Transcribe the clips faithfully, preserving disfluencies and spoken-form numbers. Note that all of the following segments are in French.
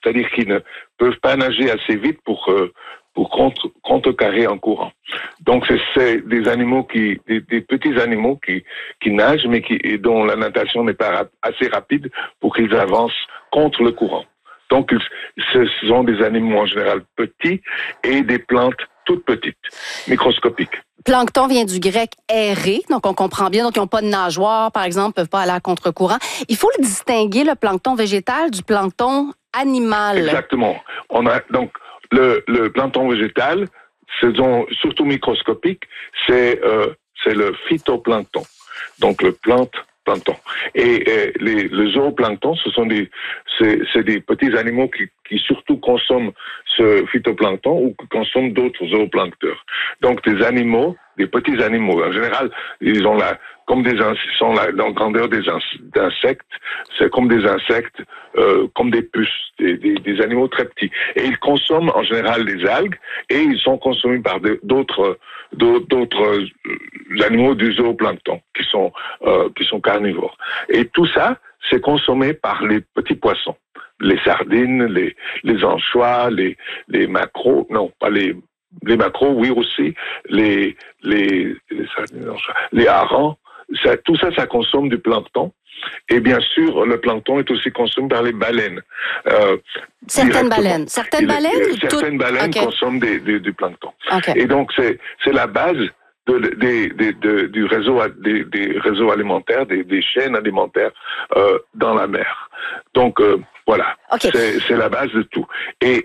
c'est-à-dire qu'ils ne peuvent pas nager assez vite pour euh, pour contre, contrecarrer un courant. Donc c'est, c'est des animaux qui, des, des petits animaux qui qui nagent, mais qui et dont la natation n'est pas rap- assez rapide pour qu'ils avancent contre le courant. Donc ce sont des animaux en général petits et des plantes toutes petites, microscopiques. Plancton vient du grec errer, donc on comprend bien. Donc, ils n'ont pas de nageoire, par exemple, peuvent pas aller à contre-courant. Il faut le distinguer, le plancton végétal, du plancton animal. Exactement. On a donc le, le plancton végétal, ce sont surtout microscopiques, c'est euh, c'est le phytoplancton, donc le plante plancton. Et, et les, le zooplancton, ce sont des, c'est, c'est des petits animaux qui, qui surtout consomment ce phytoplancton ou qui consomment d'autres zooplancteurs. Donc des animaux, des petits animaux. En général, ils ont la, comme des ils sont la, dans la grandeur des insectes, c'est comme des insectes, euh, comme des puces, des, des, des animaux très petits. Et ils consomment en général des algues et ils sont consommés par de, d'autres, d'autres, d'autres animaux du zooplancton qui sont euh, qui sont carnivores. Et tout ça, c'est consommé par les petits poissons, les sardines, les les anchois, les les maquereaux, non pas les les maquereaux, oui aussi, les les les sardines, les anchois, les harengs. Ça, tout ça, ça consomme du plancton. Et bien sûr, le plancton est aussi consommé par les baleines. Euh, certaines baleines. Certaines Il, baleines euh, ou Certaines toutes? baleines Okay. consomment des, des, du plancton. Okay. Et donc, c'est, c'est la base de, de, de, de, du réseau, des, des réseaux alimentaires, des, des chaînes alimentaires euh, dans la mer. Donc, euh, voilà. Okay. C'est, c'est la base de tout. Et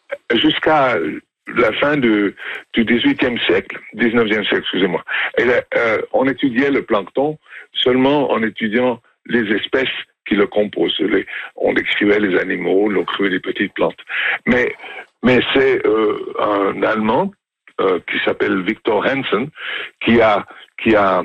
jusqu'à la fin de, du dix-huitième siècle, dix-neuvième siècle, excusez-moi, et là, euh, on étudiait le plancton seulement en étudiant les espèces qui le composent. Les, on décrivait les animaux, on décrivait les petites plantes. Mais, mais c'est euh, un Allemand euh, qui s'appelle Victor Hansen qui a, qui a,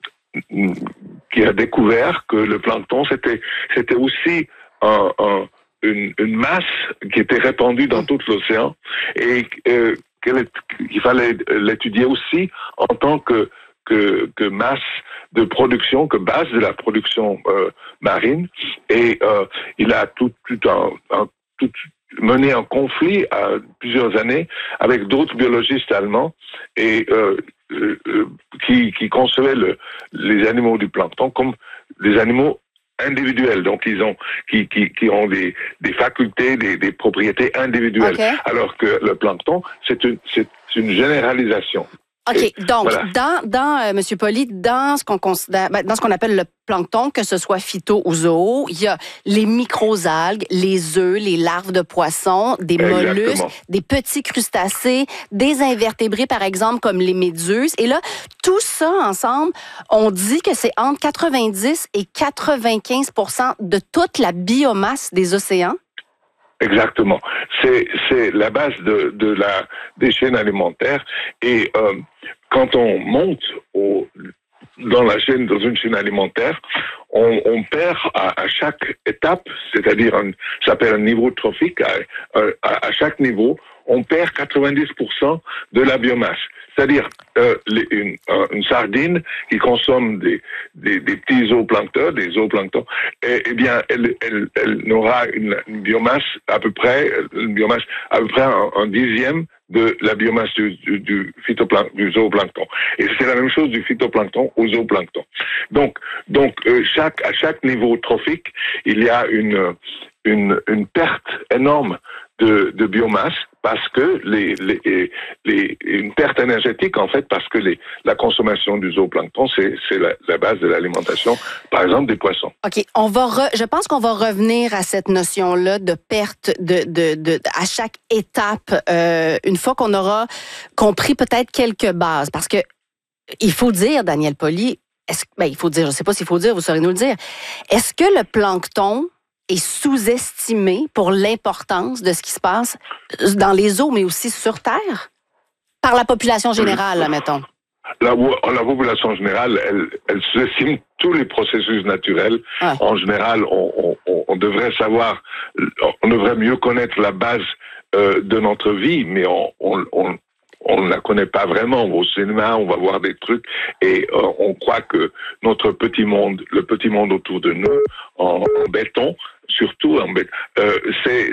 qui a découvert que le plancton, c'était, c'était aussi un, un Une, une masse qui était répandue dans tout l'océan et euh, qu'il fallait l'étudier aussi en tant que, que, que masse de production, que base de la production euh, marine. Et euh, il a tout, tout, un, un, tout mené un conflit à plusieurs années avec d'autres biologistes allemands et euh, euh, qui, qui concevaient le, les animaux du plancton comme des animaux individuels, donc ils ont qui qui qui ont des des facultés, des des propriétés individuelles, okay. alors que le plancton c'est une c'est une généralisation. OK, Et donc voilà. dans dans euh, Monsieur Poli, dans ce qu'on considère ben, dans ce qu'on appelle le plancton, que ce soit phyto ou zoo, il y a les microalgues, les œufs, les larves de poissons, des Exactement. mollusques, des petits crustacés, des invertébrés par exemple comme les méduses. Et là, tout ça ensemble, on dit que c'est entre quatre-vingt-dix et quatre-vingt-quinze pour cent de toute la biomasse des océans. Exactement. C'est c'est la base de de la des chaînes alimentaires et euh, quand on monte au dans la chaîne dans une chaîne alimentaire, on, on perd à, à chaque étape, c'est-à-dire un, ça s'appelle un niveau trophique. À, à, à chaque niveau, on perd quatre-vingt-dix pour cent de la biomasse. C'est-à-dire euh, les, une, une sardine qui consomme des, des, des petits zooplanctons, des zooplanctons, eh, eh bien, elle, elle, elle n'aura une, une biomasse à peu près, une biomasse à peu près un, un dixième de la biomasse du, du, du, phytoplancton, du zooplancton. Et c'est la même chose du phytoplancton au zooplancton. Donc, donc euh, chaque, à chaque niveau trophique, il y a une, une, une perte énorme de, de biomasse parce que les, les, les, une perte énergétique en fait parce que les, la consommation du zooplancton c'est, c'est la, la base de l'alimentation, par exemple des poissons. Ok, on va, re, je pense qu'on va revenir à cette notion-là de perte de, de, de à chaque étape euh, une fois qu'on aura compris peut-être quelques bases, parce que il faut dire, Daniel Poli, est-ce, ben il faut dire, je sais pas s'il faut dire, vous saurez nous le dire, est-ce que le plancton est sous-estimé pour l'importance de ce qui se passe dans les eaux, mais aussi sur Terre, par la population générale, là, mettons? La, la population générale, elle, elle sous-estime tous les processus naturels. Ouais. En général, on, on, on devrait savoir, on devrait mieux connaître la base euh, de notre vie, mais on, on, on on ne la connaît pas vraiment. On va au cinéma, on va voir des trucs et euh, on croit que notre petit monde, le petit monde autour de nous, en, en béton, surtout en béton, euh, c'est